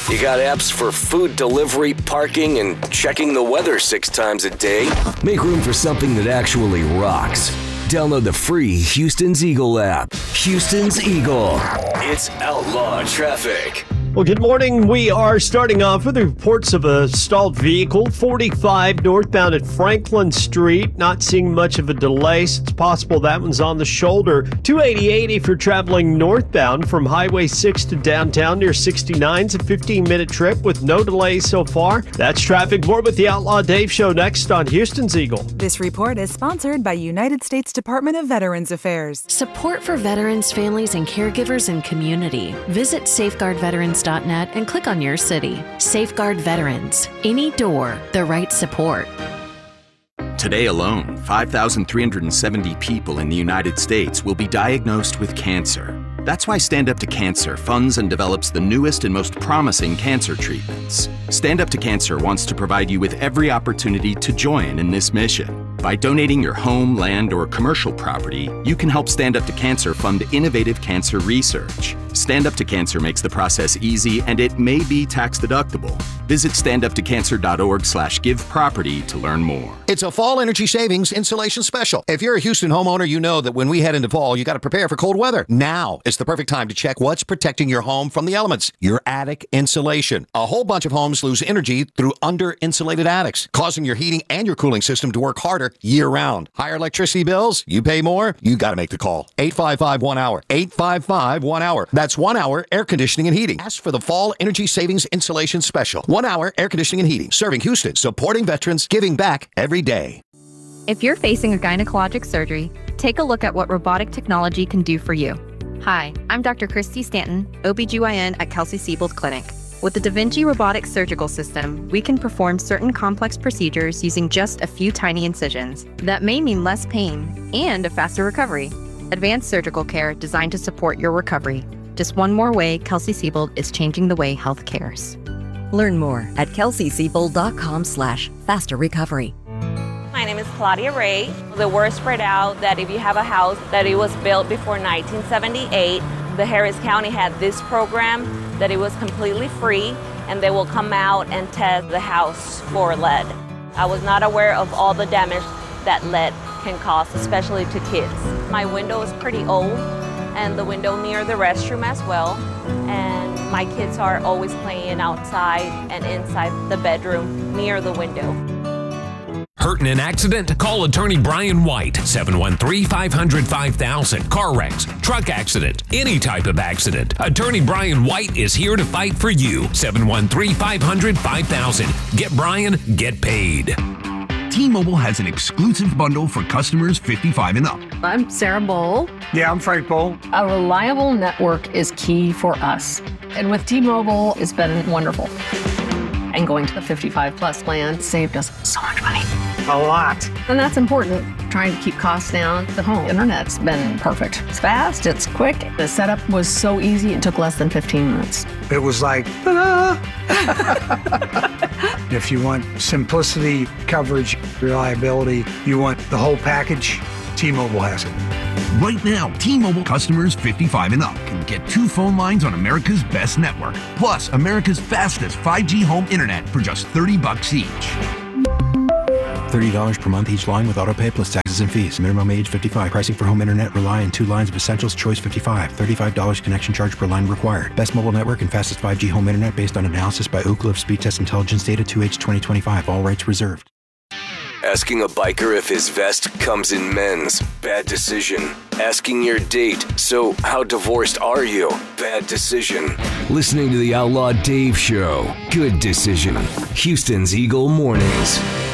You got apps for food delivery, parking, and checking the weather 6 times a day. Make room for something that actually rocks. Download the free Houston's Eagle app. Houston's Eagle. It's outlaw traffic. Well, good morning. We are starting off with reports of a stalled vehicle, 45 northbound at Franklin Street. Not seeing much of a delay, so it's possible that one's on the shoulder. 288 if you're traveling northbound from Highway 6 to downtown near 69's a 15-minute trip with no delays so far. That's traffic. More with the Outlaw Dave Show next on Houston's Eagle. This report is sponsored by United States Department of Veterans Affairs. Support for veterans, families, and caregivers and community. Visit safeguardveterans.net and click on your city. Safeguard Veterans. Any door, the right support. Today alone, 5,370 people in the United States will be diagnosed with cancer. That's why Stand Up to Cancer funds and develops the newest and most promising cancer treatments. Stand Up to Cancer wants to provide you with every opportunity to join in this mission. By donating your home, land, or commercial property, you can help Stand Up to Cancer fund innovative cancer research. Stand Up to Cancer makes the process easy, and it may be tax deductible. Visit standuptocancer.org/giveproperty to learn more. It's a fall energy savings insulation special. If you're a Houston homeowner, you know that when we head into fall, you got to prepare for cold weather. Now is the perfect time to check what's protecting your home from the elements. Your attic insulation. A whole bunch of homes lose energy through under-insulated attics, causing your heating and your cooling system to work harder year-round. Higher electricity bills? You pay more? You got to make the call. 855-1-HOUR. 855-1-HOUR. That's 1 hour air conditioning and heating. Ask for the Fall Energy Savings Insulation Special. 1 hour air conditioning and heating. Serving Houston. Supporting veterans. Giving back every day. If you're facing a gynecologic surgery, take a look at what robotic technology can do for you. Hi, I'm Dr. Christy Stanton, OBGYN at Kelsey-Seybold Clinic. With the Da Vinci robotic surgical system, we can perform certain complex procedures using just a few tiny incisions. That may mean less pain and a faster recovery. Advanced surgical care designed to support your recovery. Just one more way Kelsey-Seybold is changing the way health cares. Learn more at kelsey-seybold.com/faster-recovery. My name is Claudia Ray. The word spread out that if you have a house that it was built before 1978, the Harris County had this program that it was completely free, and they will come out and test the house for lead. I was not aware of all the damage that lead can cause, especially to kids. My window is pretty old, and the window near the restroom as well, and my kids are always playing outside and inside the bedroom near the window. Hurt in an accident? Call attorney Brian White, 713-500-5000. Car wrecks, truck accident, any type of accident. Attorney Brian White is here to fight for you. 713-500-5000. Get Brian, get paid. T-Mobile has an exclusive bundle for customers 55 and up. I'm Sarah Bowl. Yeah, I'm Frank Bowl. A reliable network is key for us. And with T-Mobile, it's been wonderful. And going to the 55 plus plan saved us so much money. A lot. And that's important. Trying to keep costs down. The home internet's been perfect. It's fast, it's quick. The setup was so easy, it took less than 15 minutes. It was like, ta-da! If you want simplicity, coverage, reliability, you want the whole package, T-Mobile has it. Right now, T-Mobile customers 55 and up can get 2 phone lines on America's best network, plus America's fastest 5G home internet for just $30 each. $30 per month each line with autopay plus taxes and fees. Minimum age 55. Pricing for home internet rely on 2 lines of Essentials. Choice 55. $35 connection charge per line required. Best mobile network and fastest 5G home internet based on analysis by Ookla of Speed Test Intelligence data 2H 2025. All rights reserved. Asking a biker if his vest comes in men's. Bad decision. Asking your date, so how divorced are you? Bad decision. Listening to the Outlaw Dave Show. Good decision. Houston's Eagle Mornings.